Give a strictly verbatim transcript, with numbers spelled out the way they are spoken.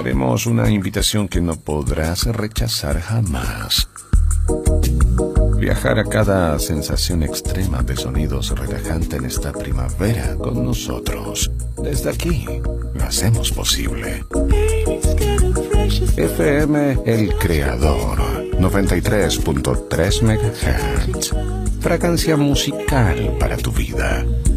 haremos una invitación que no podrás rechazar jamás. Viajar a cada sensación extrema de sonidos relajante en esta primavera con nosotros. Desde aquí, lo hacemos posible. F M El Creador, noventa y tres punto tres megahertz. Fragancia musical para tu vida.